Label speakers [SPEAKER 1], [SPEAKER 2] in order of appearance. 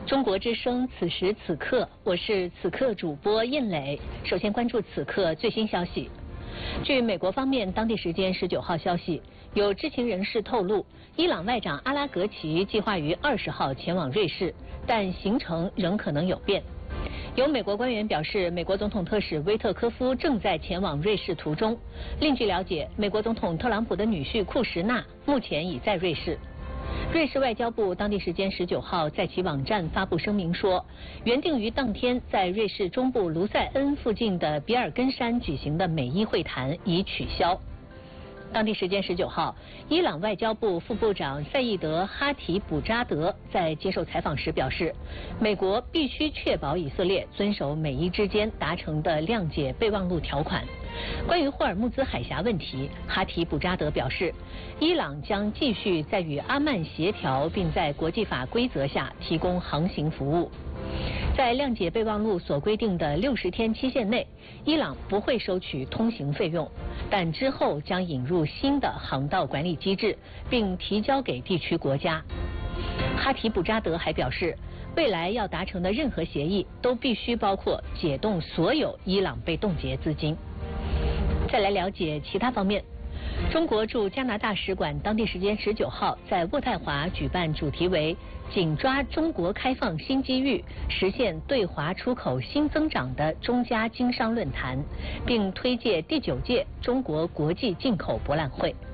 [SPEAKER 1] 中国之声，此时此刻，我是此刻主播印磊。首先关注此刻最新消息。据美国方面当地时间19号消息，有知情人士透露，伊朗外长阿拉格齐计划于20号前往瑞士，但行程仍可能有变。有美国官员表示，美国总统特使威特科夫正在前往瑞士途中。另据了解，美国总统特朗普的女婿库什纳目前已在瑞士。瑞士外交部当地时间19号在其网站发布声明说，原定于当天在瑞士中部卢塞恩附近的比尔根山举行的美伊会谈已取消。当地时间19号，伊朗外交部副部长赛义德·哈提卜扎德在接受采访时表示，美国必须确保以色列遵守美伊之间达成的谅解备忘录条款。关于霍尔木兹海峡问题，哈提卜扎德表示，伊朗将继续在与阿曼协调，并在国际法规则下提供航行服务。在谅解备忘录所规定的60天期限内，伊朗不会收取通行费用，但之后将引入新的航道管理机制，并提交给地区国家。哈提卜扎德还表示，未来要达成的任何协议都必须包括解冻所有伊朗被冻结资金。再来了解其他方面。中国驻加拿大使馆当地时间19号在渥太华举办主题为“紧抓中国开放新机遇，实现对华出口新增长”的中加经商论坛，并推介第9届中国国际进口博览会。